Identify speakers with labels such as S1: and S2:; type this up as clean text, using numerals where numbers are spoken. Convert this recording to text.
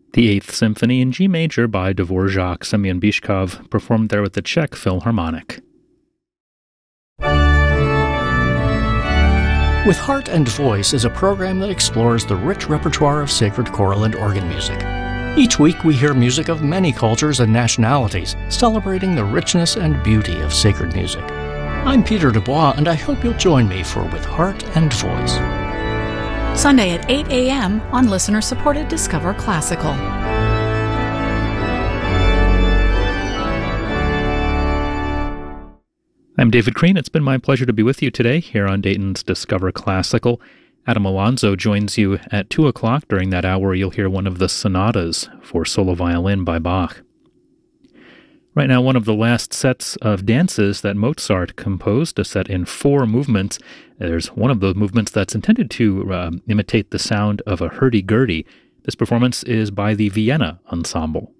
S1: The Eighth Symphony in G major by Dvorak Semyon Bychkov, performed there with the Czech Philharmonic.
S2: With Heart and Voice is a program that explores the rich repertoire of sacred choral and organ music. Each week we hear music of many cultures and nationalities, celebrating the richness and beauty of sacred music. I'm Peter Dubois, and I hope you'll join me for With Heart and Voice.
S3: Sunday at 8 a.m. on listener-supported Discover Classical.
S1: I'm David Crean. It's been my pleasure to be with you today here on Dayton's Discover Classical. Adam Alonso joins you at 2 o'clock. During that hour, you'll hear one of the sonatas for solo violin by Bach. Right now, one of the last sets of dances that Mozart composed, a set in 4 movements. There's one of those movements that's intended to imitate the sound of a hurdy-gurdy. This performance is by the Vienna Ensemble.